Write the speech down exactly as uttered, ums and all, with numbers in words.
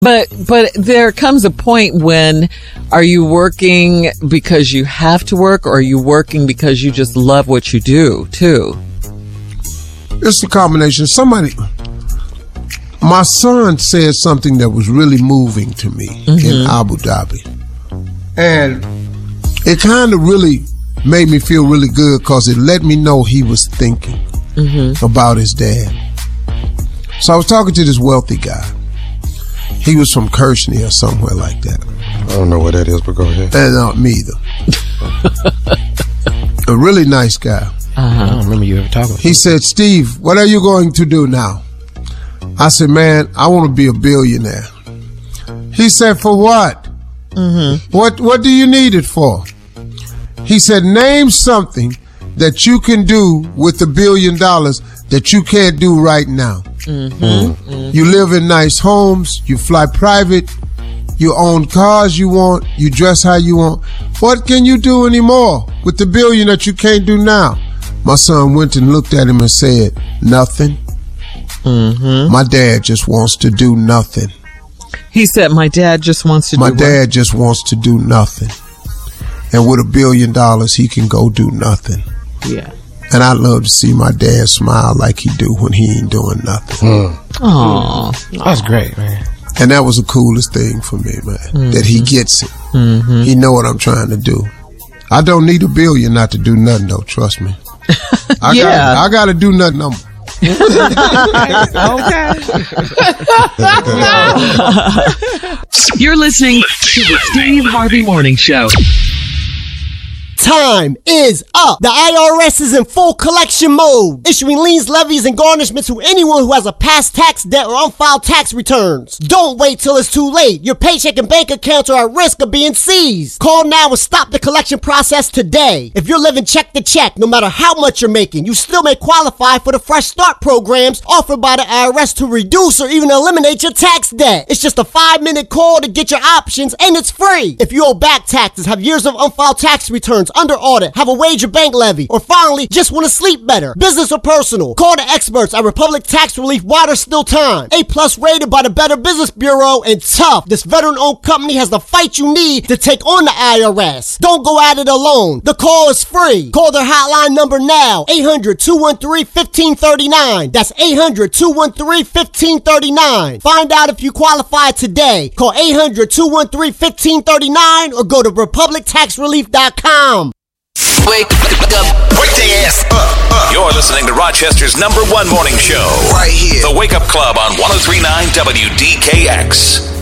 But but there comes a point when, are you working because you have to work, or are you working because you just love what you do, too? It's a combination. Somebody, my son said something that was really moving to me mm-hmm. in Abu Dhabi. And it kind of really made me feel really good because it let me know he was thinking mm-hmm. about his dad. So I was talking to this wealthy guy. He was from Kershney or somewhere like that. I don't know what that is, but go ahead. And not me either. A really nice guy. Uh-huh. I don't remember you ever talking. He said, Steve, what are you going to do now? I said, man, I want to be a billionaire. He said, for what? Mm-hmm. What What do you need it for? He said, name something that you can do with a billion dollars that you can't do right now. Mm-hmm. Mm-hmm. You live in nice homes, you fly private, you own cars you want, you dress how you want. What can you do anymore with the billion that you can't do now? My son went and looked at him and said, nothing. Mm-hmm. My dad just wants to do nothing. He said, my dad just wants to my do My dad what? just wants to do nothing. And with a billion dollars, he can go do nothing. Yeah. And I love to see my dad smile like he do when he ain't doing nothing. Mm. Aww. That's great, man. And that was the coolest thing for me, man, mm-hmm. that he gets it. Mm-hmm. He know what I'm trying to do. I don't need a billion not to do nothing, though, trust me. I yeah. Gotta, I got to do nothing. I'm okay. You're listening to the Steve Harvey Morning Show. Time is up. The I R S is in full collection mode, issuing liens, levies, and garnishments to anyone who has a past tax debt or unfiled tax returns. Don't wait till it's too late. Your paycheck and bank accounts are at risk of being seized. Call now and stop the collection process today. If you're living check to check, no matter how much you're making, you still may qualify for the Fresh Start programs offered by the I R S to reduce or even eliminate your tax debt. It's just a five-minute call to get your options, and it's free. If you owe back taxes, have years of unfiled tax returns, under audit, have a wage or bank levy, or finally just want to sleep better, business or personal, call the experts at Republic Tax Relief while there's still time. A plus rated by the Better Business Bureau, and tough. This veteran-owned company has the fight you need to take on the I R S. Don't go at it alone. The call is free. Call their hotline number now, eight hundred, two one three, one five three nine. That's eight hundred, two one three, one five three nine. Find out if you qualify today. Call eight hundred, two one three, one five three nine or go to republic tax relief dot com. Wake up. Wake their ass up, up. You're listening to Rochester's number one morning show. Right here. The Wake Up Club on one oh three point nine W D K X.